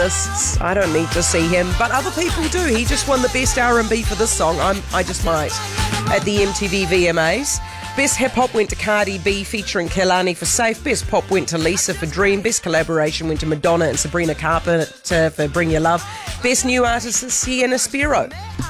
exists. I don't need to see him, but other people do. He just won the best R&B for this song. I just might. At the MTV VMAs. Best hip hop went to Cardi B featuring Kehlani for Safe. Best pop went to Lisa for Dream. Best collaboration went to Madonna and Sabrina Carpenter for Bring Your Love. Best new artist is Sienna Spiro.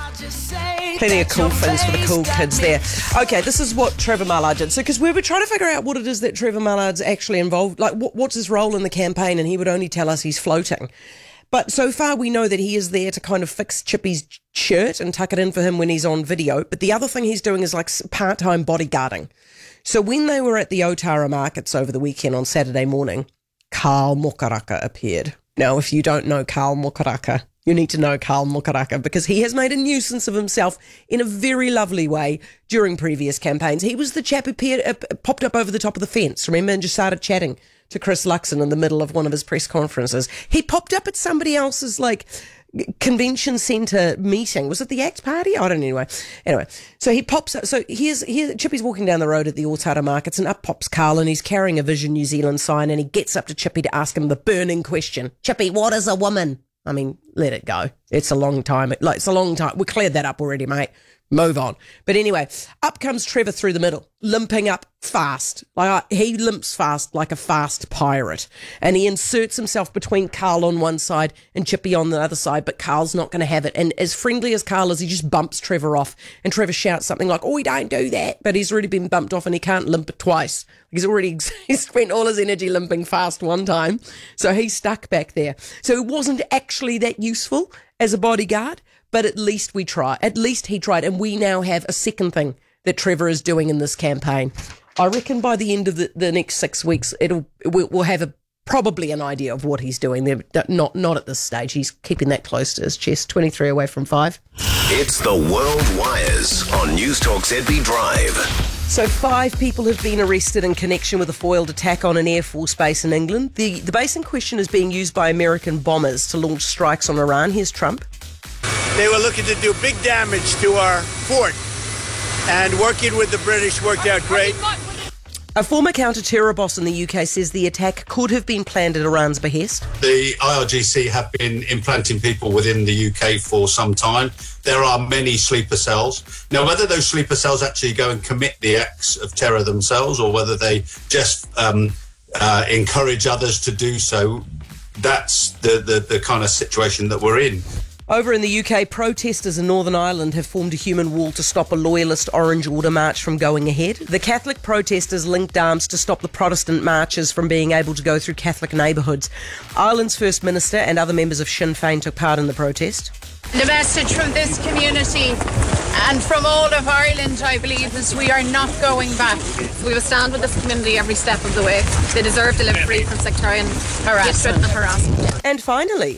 Plenty of cool things for the cool kids there. Okay, this is what Trevor Mallard did. So, because we were trying to figure out what it is that Trevor Mallard's actually involved, like what's his role in the campaign, and he would only tell us he's floating. But so far we know that he is there to kind of fix Chippy's shirt and tuck it in for him when he's on video. But the other thing he's doing is like part-time bodyguarding. So when they were at the Otara markets over the weekend on Saturday morning, Carl Mokaraka appeared. Now, if you don't know Carl Mokaraka, you need to know Carl Mokaraka because he has made a nuisance of himself in a very lovely way during previous campaigns. He was the chap who popped up over the top of the fence, remember, and just started chatting to Chris Luxon in the middle of one of his press conferences. He popped up at somebody else's, like, convention centre meeting. Was it the ACT Party? I don't know. Anyway, so he pops up. So here's Chippy's walking down the road at the Otara markets and up pops Carl and he's carrying a Vision New Zealand sign and he gets up to Chippy to ask him the burning question. Chippy, what is a woman? I mean, let it go. It's a long time. It's a long time. We cleared that up already, mate. Move on. But anyway, up comes Trevor through the middle, limping up fast. He limps fast like a fast pirate. And he inserts himself between Carl on one side and Chippy on the other side, but Carl's not going to have it. And as friendly as Carl is, he just bumps Trevor off. And Trevor shouts something like, "Oh, we don't do that." But he's already been bumped off and he can't limp it twice. He's spent all his energy limping fast one time. So he's stuck back there. So it wasn't actually that useful as a bodyguard. But at least we try. At least he tried. And we now have a second thing that Trevor is doing in this campaign. I reckon by the end of the next 6 weeks, we'll have probably an idea of what he's doing. They're not at this stage. He's keeping that close to his chest. 23 away from 5. It's the World Wires on News Talk ZB Drive. So 5 people have been arrested in connection with a foiled attack on an Air Force base in England. The base in question is being used by American bombers to launch strikes on Iran. Here's Trump. They were looking to do big damage to our fort, and working with the British worked out great. A former counter-terror boss in the UK says the attack could have been planned at Iran's behest. The IRGC have been implanting people within the UK for some time. There are many sleeper cells. Now, whether those sleeper cells actually go and commit the acts of terror themselves or whether they just encourage others to do so, that's the kind of situation that we're in. Over in the UK, protesters in Northern Ireland have formed a human wall to stop a loyalist Orange Order march from going ahead. The Catholic protesters linked arms to stop the Protestant marchers from being able to go through Catholic neighbourhoods. Ireland's First Minister and other members of Sinn Féin took part in the protest. The message from this community and from all of Ireland, I believe, is we are not going back. We will stand with this community every step of the way. They deserve to live free from sectarian harassment. And finally,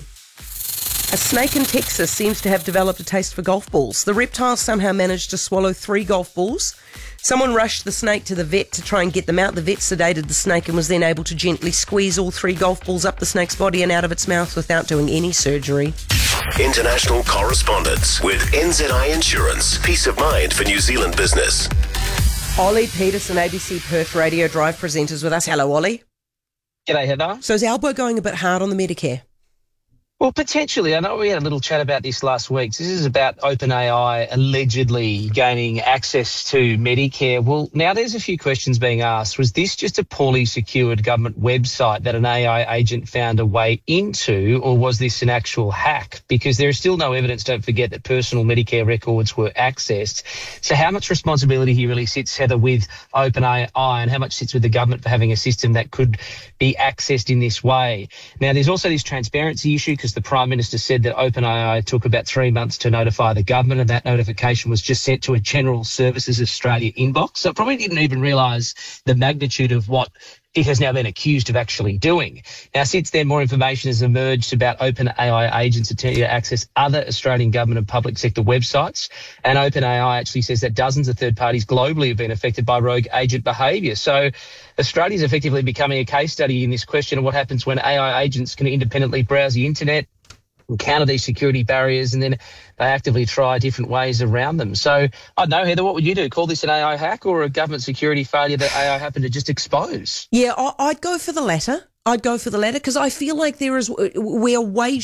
a snake in Texas seems to have developed a taste for golf balls. The reptile somehow managed to swallow 3 golf balls. Someone rushed the snake to the vet to try and get them out. The vet sedated the snake and was then able to gently squeeze all 3 golf balls up the snake's body and out of its mouth without doing any surgery. International correspondence with NZI Insurance. Peace of mind for New Zealand business. Ollie Peterson, ABC Perth Radio Drive presenters with us. Hello, Ollie. G'day, Heather. So is Albo going a bit hard on the Medicare? Well, potentially. I know we had a little chat about this last week. This is about OpenAI allegedly gaining access to Medicare. Well, now there's a few questions being asked. Was this just a poorly secured government website that an AI agent found a way into, or was this an actual hack? Because there is still no evidence, don't forget, that personal Medicare records were accessed. So how much responsibility here really sits, Heather, with OpenAI, and how much sits with the government for having a system that could be accessed in this way? Now, there's also this transparency issue, because the Prime Minister said that OpenAI took about 3 months to notify the government, and that notification was just sent to a General Services Australia inbox. So it probably didn't even realise the magnitude of what it has now been accused of actually doing. Now, since then, more information has emerged about OpenAI agents attempting to access other Australian government and public sector websites. And OpenAI actually says that dozens of third parties globally have been affected by rogue agent behaviour. So Australia is effectively becoming a case study in this question of what happens when AI agents can independently browse the internet, encounter these security barriers, and then they actively try different ways around them. So, I don't know, Heather, what would you do? Call this an AI hack or a government security failure that AI happened to just expose? Yeah, I'd go for the latter. I'd go for the latter because I feel like we are way